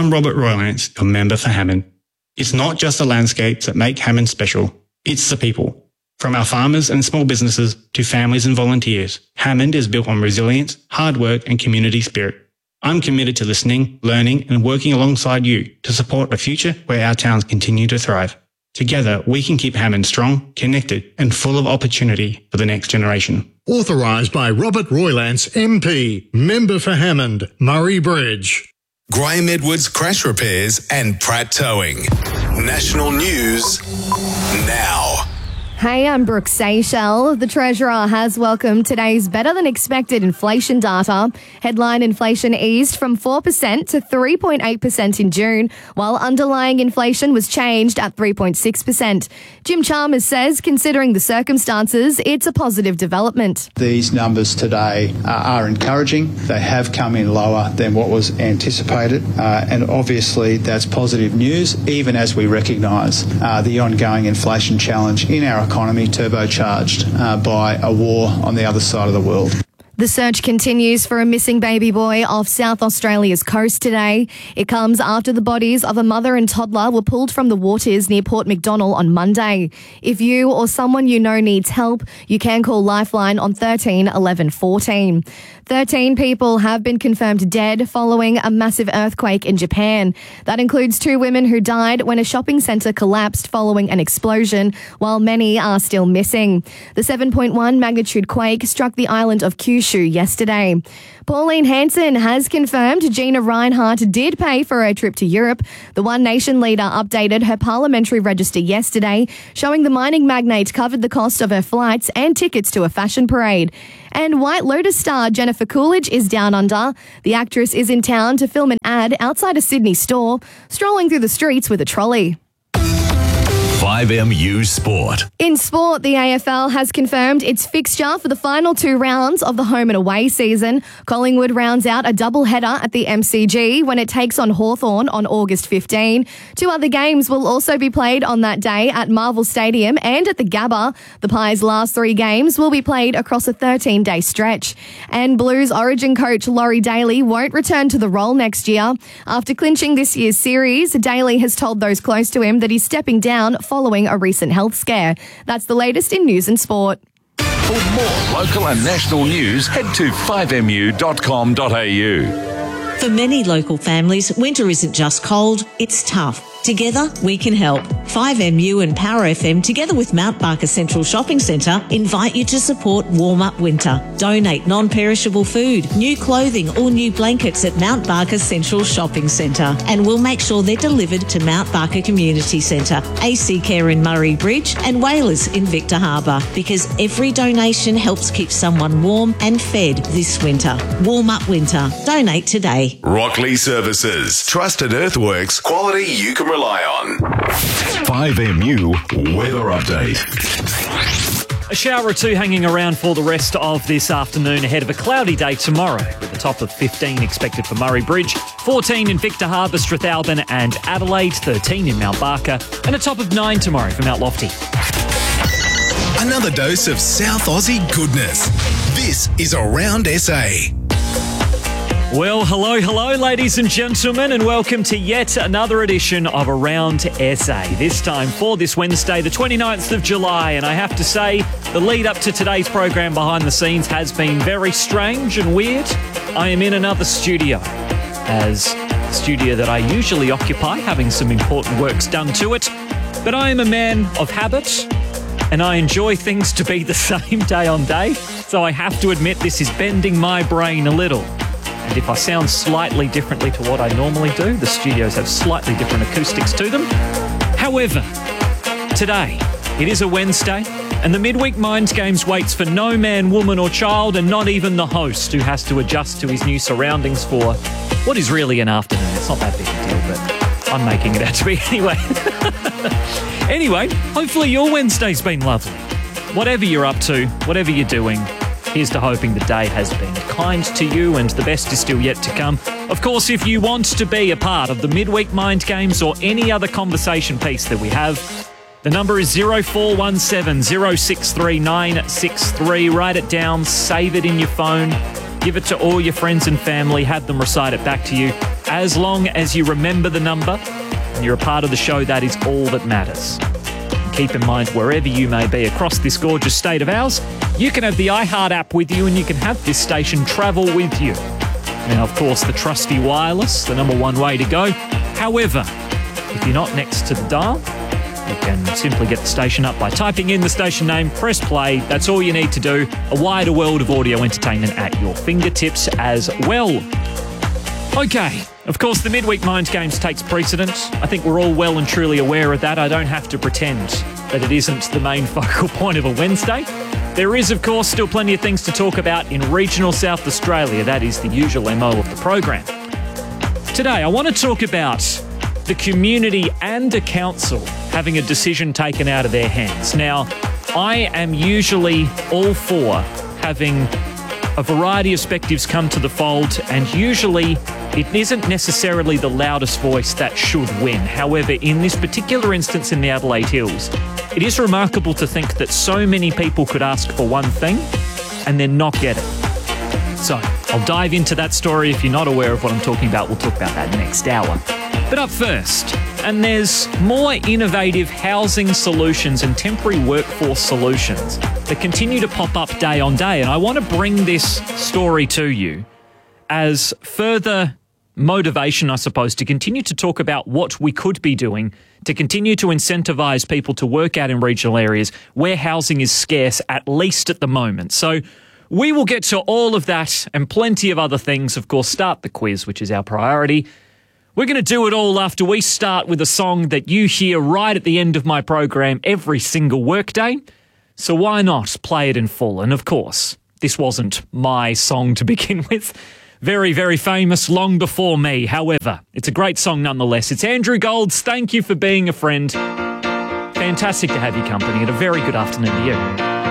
I'm Robert Roylance, your member for Hammond. It's not just the landscapes that make Hammond special, it's the people. From our farmers and small businesses to families and volunteers, Hammond is built on resilience, hard work and community spirit. I'm committed to listening, learning and working alongside you to support a future where our towns continue to thrive. Together, we can keep Hammond strong, connected and full of opportunity for the next generation. Authorised by Robert Roylance MP, member for Hammond, Murray Bridge. Graham Edwards Crash Repairs and Pratt Towing. National news now. Hey, I'm Brooke Seychelles. The Treasurer has welcomed today's better-than-expected inflation data. Headline inflation eased from 4% to 3.8% in June, while underlying inflation was changed at 3.6%. Jim Chalmers says, considering the circumstances, it's a positive development. These numbers today are encouraging. They have come in lower than what was anticipated, and obviously that's positive news, even as we recognise the ongoing inflation challenge in our economy, turbocharged by a war on the other side of the world. The search continues for a missing baby boy off South Australia's coast today. It comes after the bodies of a mother and toddler were pulled from the waters near Port McDonnell on Monday. If you or someone you know needs help, you can call Lifeline on 13 11 14. 13 people have been confirmed dead following a massive earthquake in Japan. That includes 2 women who died when a shopping centre collapsed following an explosion, while many are still missing. The 7.1 magnitude quake struck the island of Kyushu yesterday. Pauline Hanson has confirmed Gina Rinehart did pay for her trip to Europe. The One Nation leader updated her parliamentary register yesterday, showing the mining magnate covered the cost of her flights and tickets to a fashion parade. And White Lotus star Jennifer Coolidge is down under. The actress is in town to film an ad outside a Sydney store, strolling through the streets with a trolley. 5MU Sport. In sport, the AFL has confirmed its fixture for the final 2 rounds of the home and away season. Collingwood rounds out a double-header at the MCG when it takes on Hawthorn on August 15. 2 other games will also be played on that day at Marvel Stadium and at the Gabba. The Pies' last 3 games will be played across a 13-day stretch. And Blues Origin coach Laurie Daly won't return to the role next year. After clinching this year's series, Daly has told those close to him that he's stepping down following a recent health scare. That's the latest in news and sport. For more local and national news, head to 5mu.com.au. For many local families, winter isn't just cold, it's tough. Together, we can help. 5MU and Power FM, together with Mount Barker Central Shopping Centre, invite you to support Warm Up Winter. Donate non-perishable food, new clothing or new blankets at Mount Barker Central Shopping Centre. And we'll make sure they're delivered to Mount Barker Community Centre, AC Care in Murray Bridge and Whalers in Victor Harbour. Because every donation helps keep someone warm and fed this winter. Warm Up Winter. Donate today. Rockley Services. Trusted earthworks. Quality you can rely on. 5MU Weather Update. A shower or 2 hanging around for the rest of this afternoon ahead of a cloudy day tomorrow, with a top of 15 expected for Murray Bridge, 14 in Victor Harbour, Strathalbyn and Adelaide, 13 in Mount Barker, and a top of 9 tomorrow for Mount Lofty. Another dose of South Aussie goodness. This is Around SA. Well, hello, ladies and gentlemen, and welcome to yet another edition of Around SA. This time for this Wednesday, the 29th of July, and I have to say, the lead up to today's program behind the scenes has been very strange and weird. I am in another studio, as the studio that I usually occupy, having some important works done to it, but I am a man of habit, and I enjoy things to be the same day on day, so I have to admit this is bending my brain a little. And if I sound slightly differently to what I normally do, the studios have slightly different acoustics to them. However, today, it is a Wednesday, and the Midweek Mind Games waits for no man, woman or child, and not even the host, who has to adjust to his new surroundings for what is really an afternoon. It's not that big a deal, but I'm making it out to be anyway. Anyway, hopefully your Wednesday's been lovely. Whatever you're up to, whatever you're doing, here's to hoping the day has been kind to you and the best is still yet to come. Of course, if you want to be a part of the Midweek Mind Games or any other conversation piece that we have, the number is 0417 063 963. Write it down, save it in your phone, give it to all your friends and family, have them recite it back to you. As long as you remember the number and you're a part of the show, that is all that matters. And keep in mind, wherever you may be across this gorgeous state of ours, you can have the iHeart app with you and you can have this station travel with you. Now, of course, the trusty wireless, the number one way to go. However, if you're not next to the dial, you can simply get the station up by typing in the station name, press play. That's all you need to do. A wider world of audio entertainment at your fingertips as well. Okay, of course, the Midweek Mind Games takes precedent. I think we're all well and truly aware of that. I don't have to pretend that it isn't the main focal point of a Wednesday. There is, of course, still plenty of things to talk about in regional South Australia. That is the usual MO of the program. Today, I want to talk about the community and the council having a decision taken out of their hands. Now, I am usually all for having a variety of perspectives come to the fold, and usually it isn't necessarily the loudest voice that should win. However, in this particular instance in the Adelaide Hills, it is remarkable to think that so many people could ask for one thing and then not get it. So, I'll dive into that story. If you're not aware of what I'm talking about, we'll talk about that next hour. But up first, and there's more innovative housing solutions and temporary workforce solutions that continue to pop up day on day. And I want to bring this story to you as further motivation, I suppose, to continue to talk about what we could be doing to continue to incentivise people to work out in regional areas where housing is scarce, at least at the moment. So we will get to all of that and plenty of other things. Of course, start the quiz, which is our priority. We're going to do it all after we start with a song that you hear right at the end of my program every single workday. So why not play it in full? And of course, this wasn't my song to begin with. Very, very famous long before me. However, it's a great song nonetheless. It's Andrew Gold's Thank You for Being a Friend. Fantastic to have your company and a very good afternoon to you.